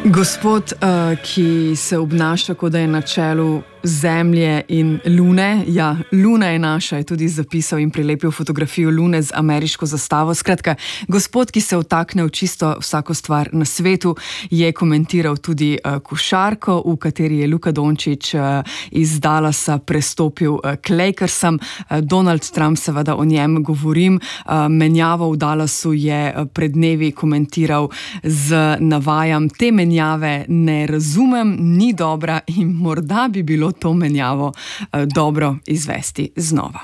Gospod, ki se obnaša, kot da je na čelu Zemlje in Lune. Ja, Luna je naša, je tudi zapisal in prilepil fotografijo Lune z ameriško zastavo. Skratka, gospod, ki se vtakne v čisto vsako stvar na svetu, je komentiral tudi košarko, v kateri je Luka Dončić iz Dallasa prestopil k Lakersom. Donald Trump, seveda o njem govorim, menjavo v Dallasu je pred dnevi komentiral z navajam: te menjave ne razumem, ni dobra in morda bi bilo to menjavo dobro izvesti znova.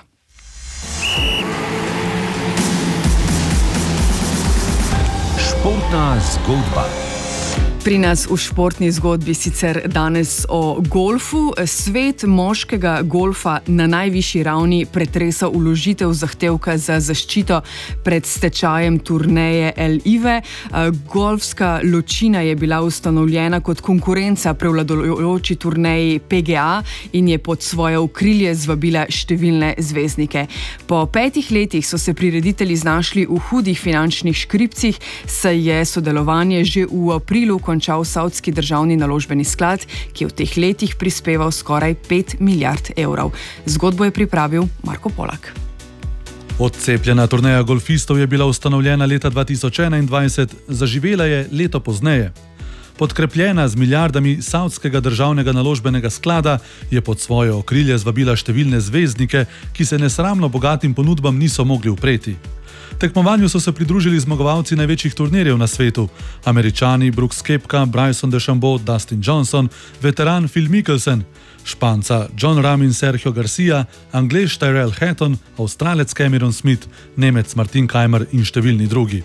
Športna zgodba. Pri nas v športni zgodbi sicer danes o golfu. Svet moškega golfa na najvišji ravni pretresa vložitev zahtevka za zaščito pred stečajem turneje LIV. Golfska ločina je bila ustanovljena kot konkurenca prevladujoči turneji PGA in je pod svoje okrilje zvabila številne zvezdnike. Po 5 letih so se prireditelji znašli v hudih finančnih škripcih, saj je sodelovanje že v aprilu končal Savdski državni naložbeni sklad, ki je v teh letih prispeval skoraj 5 milijard evrov. Zgodbo je pripravil Marko Polak. Odcepljena turneja golfistov je bila ustanovljena leta 2021, zaživela je leto pozneje. Podkrepljena z milijardami Savdskega državnega naložbenega sklada je pod svoje okrilje zvabila številne zvezdnike, ki se nesramno bogatim ponudbam niso mogli upreti. Tekmovanju so se pridružili zmagovalci največjih turnirjev na svetu: Američani Brooks Koepka, Bryson DeChambeau, Dustin Johnson, veteran Phil Mickelson, Španca Jon Rahm in Sergio Garcia, Anglež Tyrrell Hatton, Avstralec Cameron Smith, Nemec Martin Kaymer in številni drugi.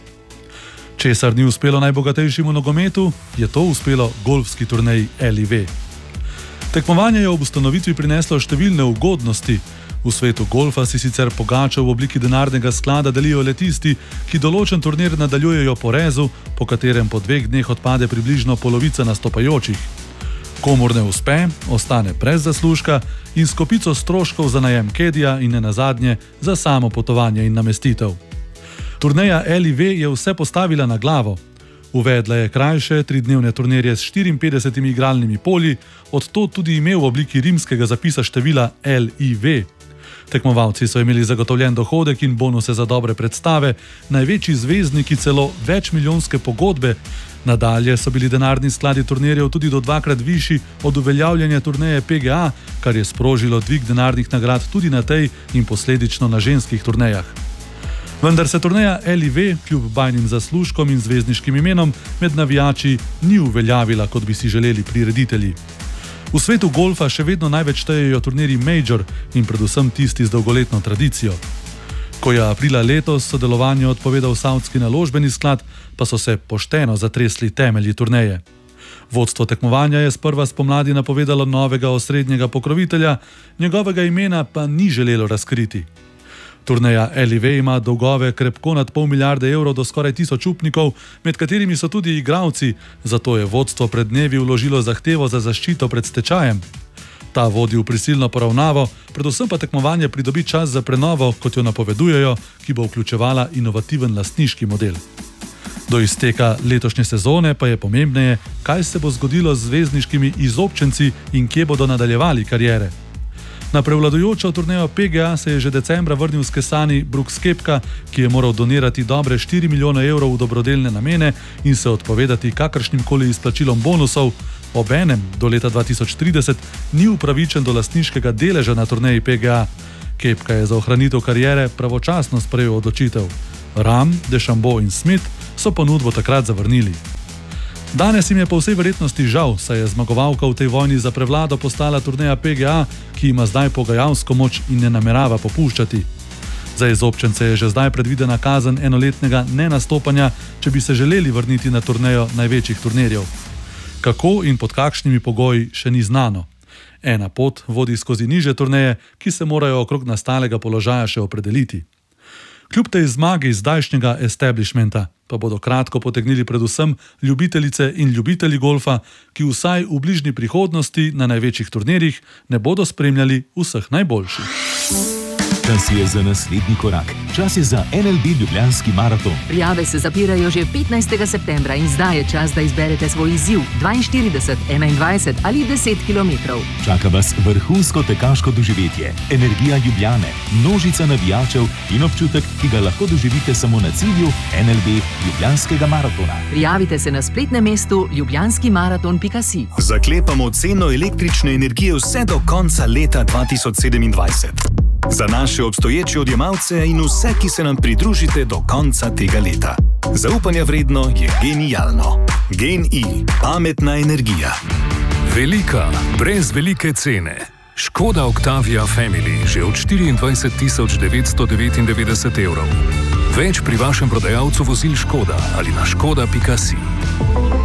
Česar ni uspelo najbogatejšemu nogometu, je to uspelo golfski turneji LIV. Tekmovanje je ob ustanovitvi prineslo številne ugodnosti. V svetu golfa si sicer pogačo v obliki denarnega sklada delijo le tisti, ki določen turnir nadaljujejo po rezu, po katerem po 2 dneh odpade približno polovica nastopajočih. Komur ne uspe, ostane brez zaslužka in s kopico stroškov za najem kedija in nenazadnje za samo potovanje in namestitev. Turneja LIV je vse postavila na glavo. Uvedla je krajše 3-dnevne turnirje s 54 igralnimi polji, odtod tudi ime v obliki rimskega zapisa števila LIV. Tekmovalci so imeli zagotovljen dohodek in bonuse za dobre predstave, največji zvezdniki celo večmilijonske pogodbe. Nadalje so bili denarni skladi turnirjev tudi do 2-krat višji od uveljavljanja turneje PGA, kar je sprožilo dvig denarnih nagrad tudi na tej in posledično na ženskih turnejah. Vendar se turneja LIV kljub bajnim zaslužkom in zvezdniškim imenom med navijači ni uveljavila, kot bi si želeli prireditelji. V svetu golfa še vedno največ štejejo turnirji Major in predvsem tisti z dolgoletno tradicijo. Ko je aprila letos sodelovanje odpovedal Savdski naložbeni sklad, pa so se pošteno zatresli temelji turneje. Vodstvo tekmovanja je sprva spomladi napovedalo novega osrednjega pokrovitelja, njegovega imena pa ni želelo razkriti. Turneja LIV ima dolgove krepko nad $500 milijarde do skoraj 1000 upnikov, med katerimi so tudi igralci, zato je vodstvo pred dnevi vložilo zahtevo za zaščito pred stečajem. Ta vodi v prisilno poravnavo, predvsem pa tekmovanje pridobi čas za prenovo, kot jo napovedujejo, ki bo vključevala inovativen lastniški model. Do izteka letošnje sezone pa je pomembneje, kaj se bo zgodilo z zvezdniškimi izobčenci in kje bodo nadaljevali kariere. Na prevladujočo turnejo PGA se je že decembra vrnil skesani Brooks Koepka, ki je moral donirati dobre 4 milijone evrov v dobrodelne namene in se odpovedati kakršnim koli izplačilom bonusov. Obenem do leta 2030 ni upravičen do lastniškega deleža na turneji PGA. Koepka je za ohranitev kariere pravočasno sprejel odločitev. Rahm, DeChambeau in Smith so ponudbo takrat zavrnili. Danes jim je po vsej verjetnosti žal, saj je zmagovalka v tej vojni za prevlado postala turneja PGA, ki ima zdaj pogajalsko moč in ne namerava popuščati. Za izobčence je že zdaj predvidena kazen 1-letnega nenastopanja, če bi se želeli vrniti na turnejo največjih turnirjev. Kako in pod kakšnimi pogoji še ni znano. Ena pot vodi skozi nižje turneje, ki se morajo okrog nastalega položaja še opredeliti. Kljub tej zmagi zdajšnjega establishmenta pa bodo kratko potegnili predvsem ljubitelice in ljubitelji golfa, ki vsaj v bližnji prihodnosti na največjih turnirjih ne bodo spremljali vseh najboljših. Čas je za naslednji korak. Čas je za NLB Ljubljanski maraton. Prijave se zapirajo že 15. septembra in zdaj je čas, da izberete svoj izziv 42, 21 ali 10 km. Čaka vas vrhunsko tekaško doživetje, energija Ljubljane, množica navijačev in občutek, ki ga lahko doživite samo na cilju NLB Ljubljanskega maratona. Prijavite se na spletnem mestu ljubljanskimaraton.si. Zaklepamo ceno električne energije vse do konca leta 2027. Za naše obstoječe odjemalce in vse, ki se nam pridružite do konca tega leta. Zaupanja vredno je genialno. GEN-I, pametna energija. Velika, brez velike cene. Škoda Octavia Family že od 24.999 €. Več pri vašem prodajalcu vozil Škoda ali na škoda.si.